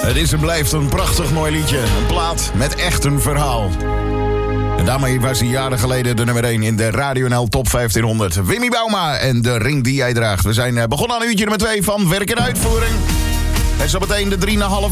Het is en blijft een prachtig mooi liedje. Een plaat met echt een verhaal. En daarmee was hij jaren geleden de nummer 1 in de Radio NL Top 1500. Wimmy Bauma en de ring die jij draagt. We zijn begonnen aan uurtje nummer 2 van Werk en Uitvoering. En zo meteen de 3 na half